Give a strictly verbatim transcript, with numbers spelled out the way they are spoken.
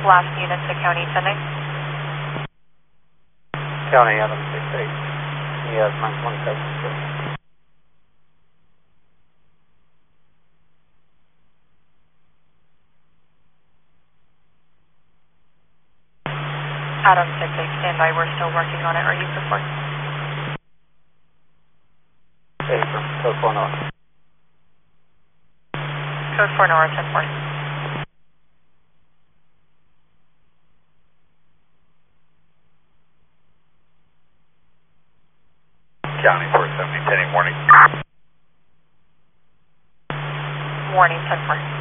last unit to County tonight. County Adam six eight. Yes, nine one seven six. Adam six eight, stand by. We're still working on it. Are you support? Affirm, code four north. Code four north, ten four. County four seventy, ten warning. Warning, ten four.